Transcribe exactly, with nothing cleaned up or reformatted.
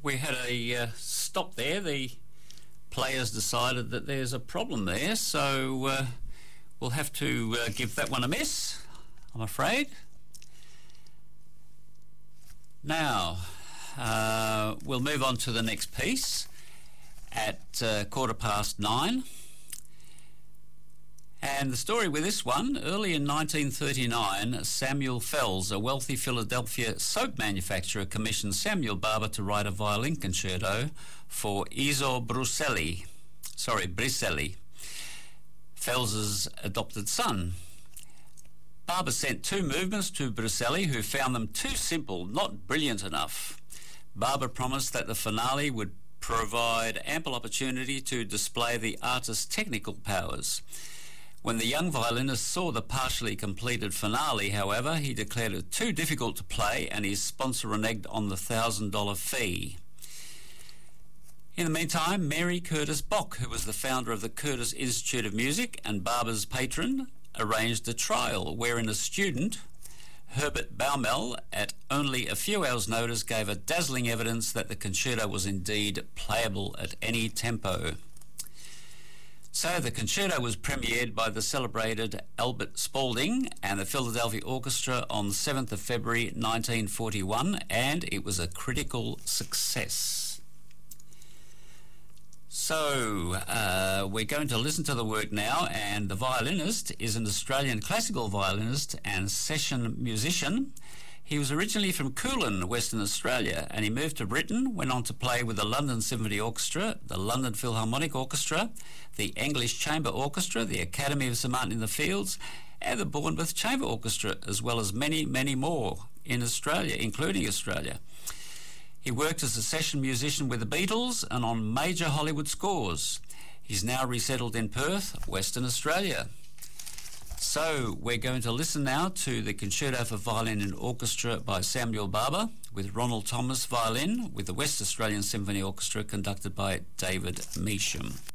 we had a uh, stop there. The players decided that there's a problem there, so uh, we'll have to uh, give that one a miss, I'm afraid. Now, uh, we'll move on to the next piece at uh, quarter past nine. And the story with this one, early in nineteen thirty-nine, Samuel Fells, a wealthy Philadelphia soap manufacturer, commissioned Samuel Barber to write a violin concerto for Iso Bruselli, sorry, Briselli, Fells's adopted son. Barber sent two movements to Briselli, who found them too simple, not brilliant enough. Barber promised that the finale would provide ample opportunity to display the artist's technical powers. When the young violinist saw the partially completed finale, however, he declared it too difficult to play and his sponsor reneged on the one thousand dollars fee. In the meantime, Mary Curtis Bock, who was the founder of the Curtis Institute of Music and Barber's patron, arranged a trial wherein a student, Herbert Baumel, at only a few hours' notice gave a dazzling evidence that the concerto was indeed playable at any tempo. So the concerto was premiered by the celebrated Albert Spaulding and the Philadelphia Orchestra on the seventh of February nineteen forty-one, and it was a critical success. So uh, we're going to listen to the work now, and the violinist is an Australian classical violinist and session musician. He was originally from Coolin, Western Australia, and he moved to Britain, went on to play with the London Symphony Orchestra, the London Philharmonic Orchestra, the English Chamber Orchestra, the Academy of St Martin in the Fields, and the Bournemouth Chamber Orchestra, as well as many, many more in Australia, including Australia. He worked as a session musician with the Beatles and on major Hollywood scores. He's now resettled in Perth, Western Australia. So we're going to listen now to the Concerto for Violin and Orchestra by Samuel Barber with Ronald Thomas violin with the West Australian Symphony Orchestra conducted by David Measham.